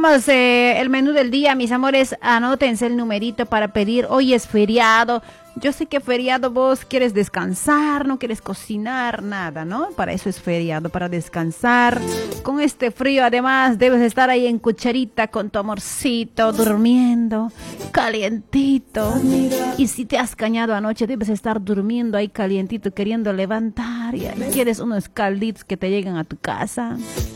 tenemos el menú del día, mis amores. Anótense el numerito para pedir. Hoy es feriado. Yo sé que feriado vos quieres descansar, no quieres cocinar, nada, ¿no? Para eso es feriado, para descansar. Con este frío, además, debes estar ahí en cucharita con tu amorcito, durmiendo, calientito. Y si te has cañado anoche, debes estar durmiendo ahí calientito, queriendo levantar. Y quieres unos calditos que te lleguen a tu casa.